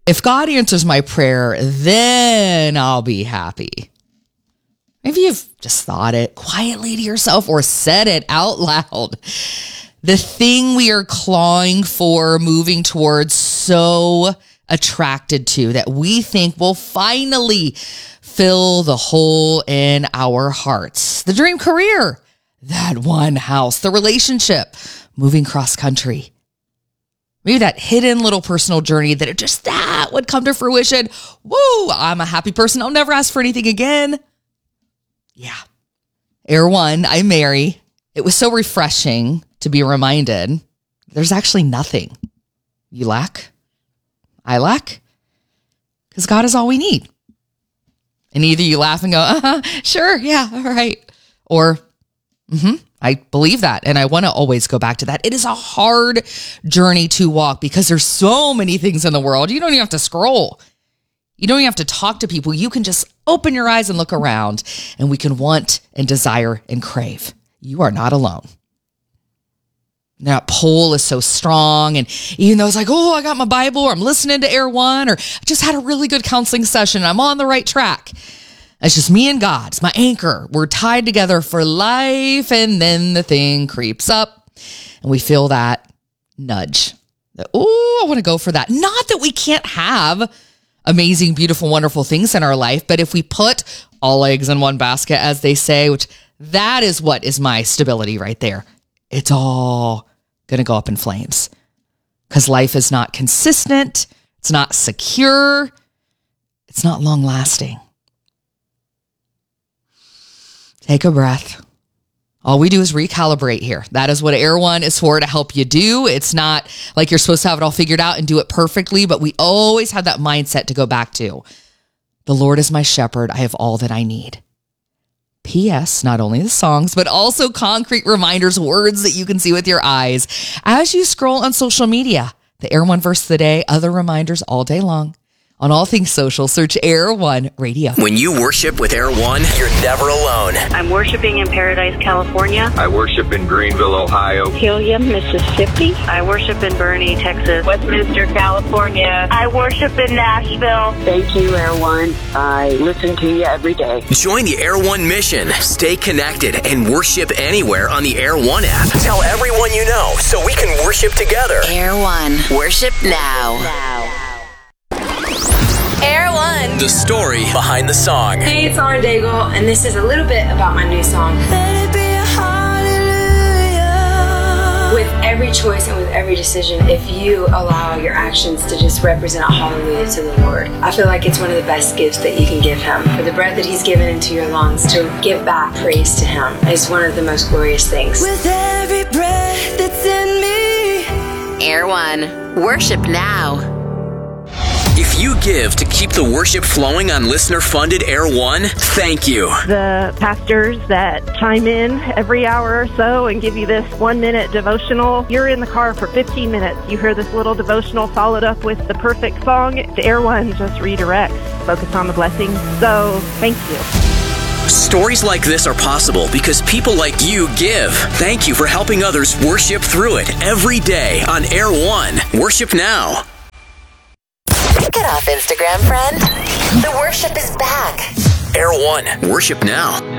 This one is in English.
If God answers my prayer, then I'll be happy. Maybe you've just thought it quietly to yourself or said it out loud. The thing we are clawing for, moving towards, so attracted to, that we think will finally fill the hole in our hearts. The dream career, that one house, the relationship, moving cross country. Maybe that hidden little personal journey that it just that would come to fruition. Woo, I'm a happy person. I'll never ask for anything again. Yeah. Erewhon, I'm Mary. It was so refreshing to be reminded there's actually nothing you lack. I lack. Because God is all we need. And either you laugh and go, sure, yeah, all right. Or, I believe that. And I want to always go back to that. It is a hard journey to walk because there's so many things in the world. You don't even have to scroll. You don't even have to talk to people. You can just open your eyes and look around, and we can want and desire and crave. You are not alone. That pull is so strong. And even though it's like, oh, I got my Bible, or I'm listening to Erewhon, or I just had a really good counseling session, and I'm on the right track. It's just me and God. It's my anchor. We're tied together for life. And then the thing creeps up and we feel that nudge. Oh, I want to go for that. Not that we can't have amazing, beautiful, wonderful things in our life. But if we put all eggs in one basket, as they say, which that is what is my stability right there. It's all going to go up in flames because life is not consistent. It's not secure. It's not long lasting. Take a breath. All we do is recalibrate here. That is what Erewhon is for, to help you do. It's not like you're supposed to have it all figured out and do it perfectly, but we always have that mindset to go back to. The Lord is my shepherd. I have all that I need. P.S. Not only the songs, but also concrete reminders, words that you can see with your eyes as you scroll on social media. The Erewhon verse of the day, other reminders all day long. On all things social, search Erewhon Radio. When you worship with Erewhon, you're never alone. I'm worshiping in Paradise, California. I worship in Greenville, Ohio. Helium, Mississippi. I worship in Boerne, Texas. Westminster, California. I worship in Nashville. Thank you, Erewhon. I listen to you every day. Join the Erewhon mission. Stay connected and worship anywhere on the Erewhon app. Tell everyone you know so we can worship together. Erewhon. Worship now. Erewhon. The story behind the song. Hey, it's Lauren Daigle, and this is a little bit about my new song. Let it be a hallelujah. With every choice and with every decision, if you allow your actions to just represent a hallelujah to the Lord, I feel like it's one of the best gifts that you can give Him. For the breath that He's given into your lungs, to give back praise to Him is one of the most glorious things. With every breath that's in me. Erewhon. Worship now. If you give to keep the worship flowing on listener-funded Erewhon, thank you. The pastors that chime in every hour or so and give you this 1-minute devotional. You're in the car for 15 minutes. You hear this little devotional followed up with the perfect song. The Erewhon just redirects. Focus on the blessings. So, thank you. Stories like this are possible because people like you give. Thank you for helping others worship through it every day on Erewhon. Worship now. Get off Instagram, friend. The worship is back. Erewhon. Worship now.